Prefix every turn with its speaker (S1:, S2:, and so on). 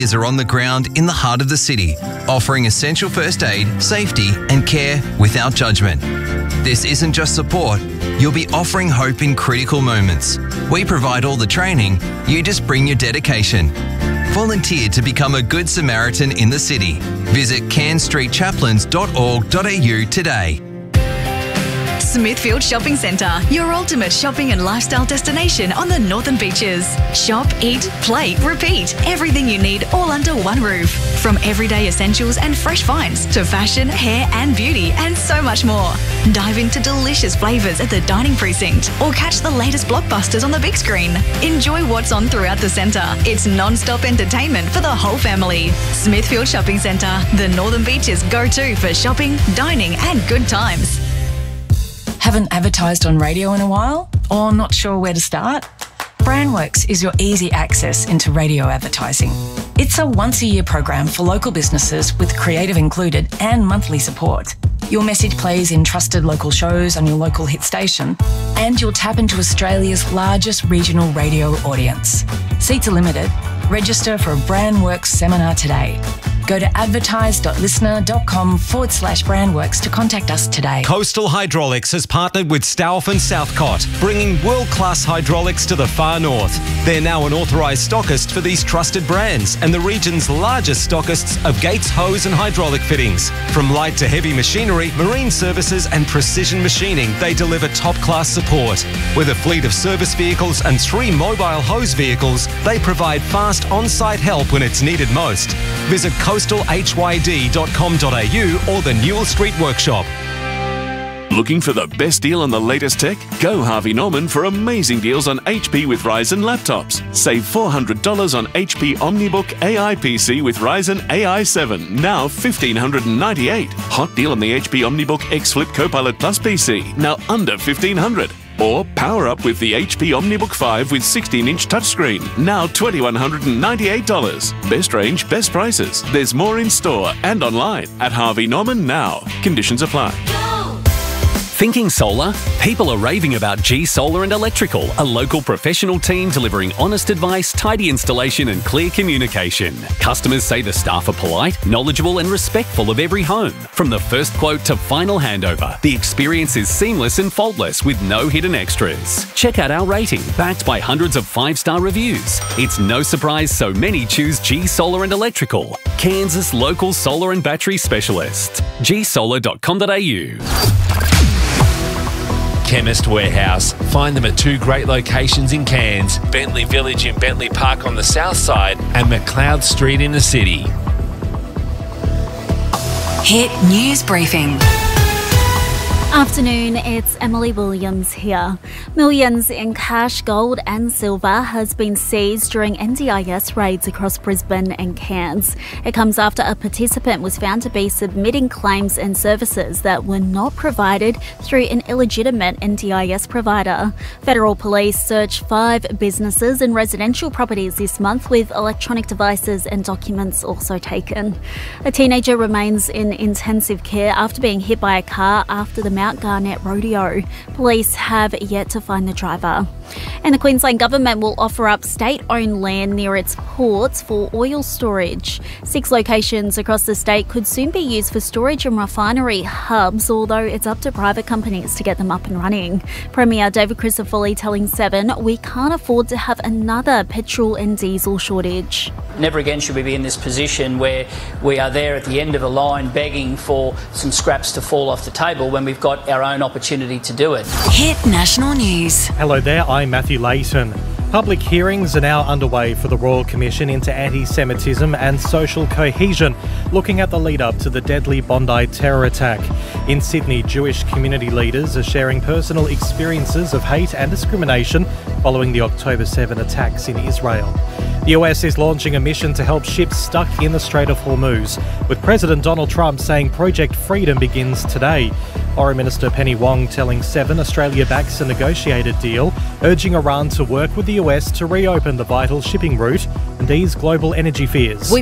S1: are on the ground in the heart of the city, offering essential first aid, safety and care without judgment. This isn't just support, you'll be offering hope in critical moments. We provide all the training, you just bring your dedication. Volunteer to become a Good Samaritan in the city. Visit cairnsstreetchaplains.org.au today.
S2: Smithfield Shopping Centre, your ultimate shopping and lifestyle destination on the Northern Beaches. Shop, eat, play, repeat. Everything you need all under one roof. From everyday essentials and fresh finds to fashion, hair and beauty and so much more. Dive into delicious flavours at the dining precinct or catch the latest blockbusters on the big screen. Enjoy what's on throughout the centre. It's non-stop entertainment for the whole family. Smithfield Shopping Centre, the Northern Beaches go-to for shopping, dining and good times.
S3: Haven't advertised on radio in a while? Or not sure where to start? Brandworks is your easy access into radio advertising. It's a once-a-year program for local businesses with creative included and monthly support. Your message plays in trusted local shows on your local hit station, and you'll tap into Australia's largest regional radio audience. Seats are limited. Register for a Brandworks seminar today. Go to advertise.listener.com/brandworks to contact us today.
S4: Coastal Hydraulics has partnered with Stauff and Southcott, bringing world-class hydraulics to the far north. They're now an authorised stockist for these trusted brands and the region's largest stockists of gates, hose and hydraulic fittings. From light to heavy machinery, marine services and precision machining, they deliver top-class support. With a fleet of service vehicles and 3 mobile hose vehicles, they provide fast on-site help when it's needed most. Visit coastalhyd.com.au or the Newell Street Workshop.
S5: Looking for the best deal on the latest tech? Go Harvey Norman for amazing deals on HP with Ryzen laptops. Save $400 on HP OmniBook AI PC with Ryzen AI 7, now $1,598. Hot deal on the HP OmniBook X Flip Copilot Plus PC, now under $1,500. Or power up with the HP OmniBook 5 with 16-inch touchscreen, now $2,198. Best range, best prices. There's more in store and online at Harvey Norman now. Conditions apply.
S6: Thinking solar? People are raving about G Solar and Electrical, a local professional team delivering honest advice, tidy installation and clear communication. Customers say the staff are polite, knowledgeable and respectful of every home. From the first quote to final handover, the experience is seamless and faultless with no hidden extras. Check out our rating, backed by hundreds of 5-star reviews. It's no surprise so many choose G Solar and Electrical, Kansas local solar and battery specialist. gsolar.com.au.
S7: Chemist Warehouse. Find them at 2 great locations in Cairns, Bentley Village in Bentley Park on the south side and McLeod Street in the city.
S2: Hit News Briefing.
S8: Afternoon, it's Emily Williams here. Millions in cash, gold and silver has been seized during NDIS raids across Brisbane and Cairns. It comes after a participant was found to be submitting claims and services that were not provided through an illegitimate NDIS provider. Federal Police searched 5 businesses and residential properties this month, with electronic devices and documents also taken. A teenager remains in intensive care after being hit by a car after the Mount Garnet Rodeo. Police have yet to find the driver. And the Queensland Government will offer up state-owned land near its ports for oil storage. 6 locations across the state could soon be used for storage and refinery hubs, although it's up to private companies to get them up and running. Premier David Crisafulli telling Seven, we can't afford to have another petrol and diesel shortage.
S9: Never again should we be in this position where we are there at the end of the line begging for some scraps to fall off the table when we've got our own opportunity to do it.
S2: Hit National News.
S10: Hello there, I'm Matthew Layton. Public hearings are now underway for the Royal Commission into Anti-Semitism and Social Cohesion, looking at the lead-up to the deadly Bondi terror attack. In Sydney, Jewish community leaders are sharing personal experiences of hate and discrimination following the October 7 attacks in Israel. The US is launching a mission to help ships stuck in the Strait of Hormuz, with President Donald Trump saying Project Freedom begins today. Foreign Minister Penny Wong telling Seven Australia backs a negotiated deal, urging Iran to work with the US to reopen the vital shipping route and ease global energy fears.